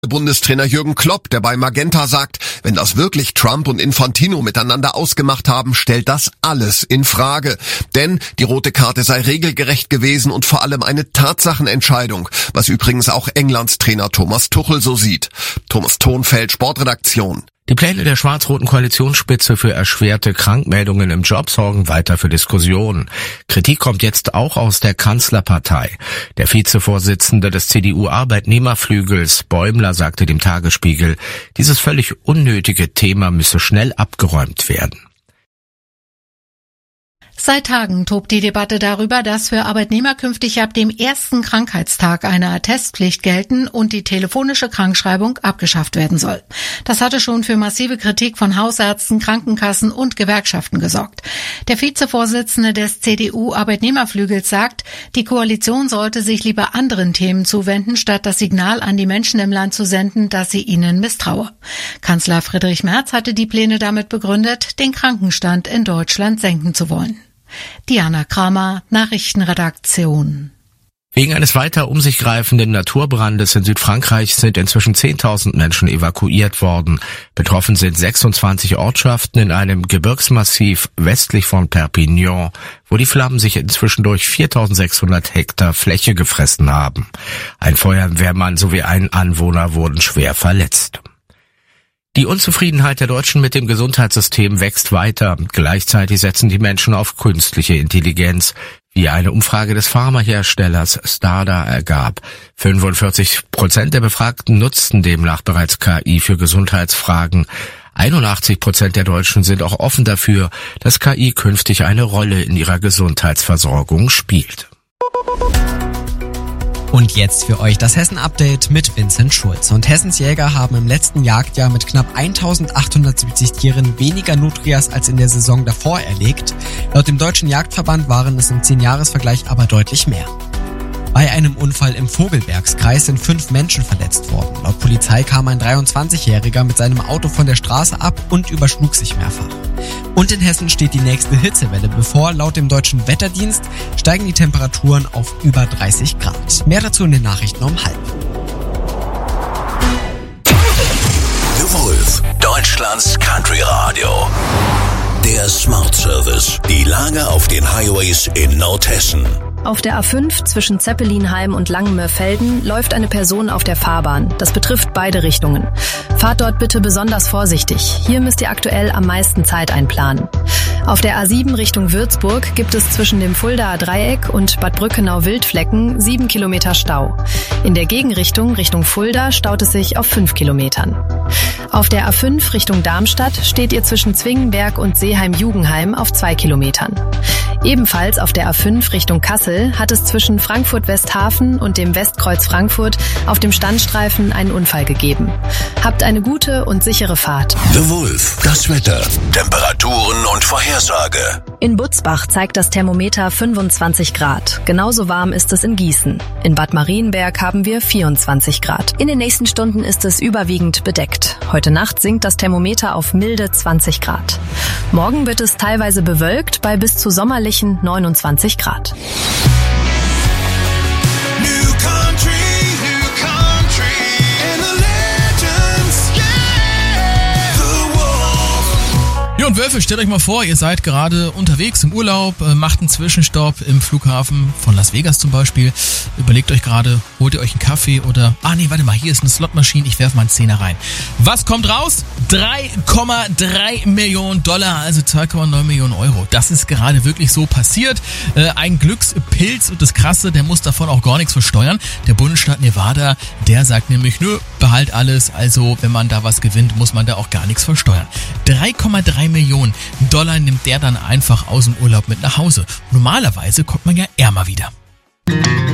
Bundestrainer Jürgen Klopp, der bei Magenta sagt, wenn das wirklich Trump und Infantino miteinander ausgemacht haben, stellt das alles in Frage. Denn die rote Karte sei regelgerecht gewesen und vor allem eine Tatsachenentscheidung, was übrigens auch Englands Trainer Thomas Tuchel so sieht. Thomas Thonfeld, Sportredaktion. Die Pläne der schwarz-roten Koalitionsspitze für erschwerte Krankmeldungen im Job sorgen weiter für Diskussionen. Kritik kommt jetzt auch aus der Kanzlerpartei. Der Vizevorsitzende des CDU-Arbeitnehmerflügels, Bäumler, sagte dem Tagesspiegel, dieses völlig unnötige Thema müsse schnell abgeräumt werden. Seit Tagen tobt die Debatte darüber, dass für Arbeitnehmer künftig ab dem ersten Krankheitstag eine Attestpflicht gelten und die telefonische Krankschreibung abgeschafft werden soll. Das hatte schon für massive Kritik von Hausärzten, Krankenkassen und Gewerkschaften gesorgt. Der Vizevorsitzende des CDU-Arbeitnehmerflügels sagt, die Koalition sollte sich lieber anderen Themen zuwenden, statt das Signal an die Menschen im Land zu senden, dass sie ihnen misstraue. Kanzler Friedrich Merz hatte die Pläne damit begründet, den Krankenstand in Deutschland senken zu wollen. Diana Kramer, Nachrichtenredaktion. Wegen eines weiter um sich greifenden Naturbrandes in Südfrankreich sind inzwischen 10.000 Menschen evakuiert worden. Betroffen sind 26 Ortschaften in einem Gebirgsmassiv westlich von Perpignan, wo die Flammen sich inzwischen durch 4.600 Hektar Fläche gefressen haben. Ein Feuerwehrmann sowie ein Anwohner wurden schwer verletzt. Die Unzufriedenheit der Deutschen mit dem Gesundheitssystem wächst weiter. Gleichzeitig setzen die Menschen auf künstliche Intelligenz, wie eine Umfrage des Pharmaherstellers Stada ergab. 45% der Befragten nutzten demnach bereits KI für Gesundheitsfragen. 81% der Deutschen sind auch offen dafür, dass KI künftig eine Rolle in ihrer Gesundheitsversorgung spielt. Und jetzt für euch das Hessen-Update mit Vincent Schulz. Und Hessens Jäger haben im letzten Jagdjahr mit knapp 1.870 Tieren weniger Nutrias als in der Saison davor erlegt. Laut dem Deutschen Jagdverband waren es im 10-Jahres-Vergleich aber deutlich mehr. Bei einem Unfall im Vogelbergskreis sind 5 Menschen verletzt worden. Laut Polizei kam ein 23-Jähriger mit seinem Auto von der Straße ab und überschlug sich mehrfach. Und in Hessen steht die nächste Hitzewelle bevor. Laut dem Deutschen Wetterdienst steigen die Temperaturen auf über 30 Grad. Mehr dazu in den Nachrichten um 12:30. The Wolf, Deutschlands Country Radio. Der Smart Service. Die Lage auf den Highways in Nordhessen. Auf der A5 zwischen Zeppelinheim und Langenmörfelden läuft eine Person auf der Fahrbahn. Das betrifft beide Richtungen. Fahrt dort bitte besonders vorsichtig. Hier müsst ihr aktuell am meisten Zeit einplanen. Auf der A7 Richtung Würzburg gibt es zwischen dem Fuldaer Dreieck und Bad Brückenau-Wildflecken 7 Kilometer Stau. In der Gegenrichtung Richtung Fulda staut es sich auf 5 Kilometern. Auf der A5 Richtung Darmstadt steht ihr zwischen Zwingenberg und Seeheim-Jugenheim auf 2 Kilometern. Ebenfalls auf der A5 Richtung Kassel hat es zwischen Frankfurt-Westhafen und dem Westkreuz Frankfurt auf dem Standstreifen einen Unfall gegeben. Habt eine gute und sichere Fahrt. The Wolf, das Wetter, Temperaturen und Vorhersage. In Butzbach zeigt das Thermometer 25 Grad. Genauso warm ist es in Gießen. In Bad Marienberg haben wir 24 Grad. In den nächsten Stunden ist es überwiegend bedeckt. Heute Nacht sinkt das Thermometer auf milde 20 Grad. Morgen wird es teilweise bewölkt bei bis zu sommerlichen 29 Grad. Ja, und Wölfe, stellt euch mal vor, ihr seid gerade unterwegs im Urlaub, macht einen Zwischenstopp im Flughafen von Las Vegas zum Beispiel, überlegt euch gerade, holt ihr euch einen Kaffee oder, hier ist eine Slotmaschine, ich werfe mal einen Zehner rein. Was kommt raus? 3,3 Millionen Dollar, also 2,9 Millionen Euro. Das ist gerade wirklich so passiert. Ein Glückspilz und das Krasse, der muss davon auch gar nichts versteuern. Der Bundesstaat Nevada, der sagt nämlich, behalt alles, also wenn man da was gewinnt, muss man da auch gar nichts versteuern. 3,3 Millionen Dollar nimmt der dann einfach aus dem Urlaub mit nach Hause. Normalerweise kommt man ja ärmer wieder.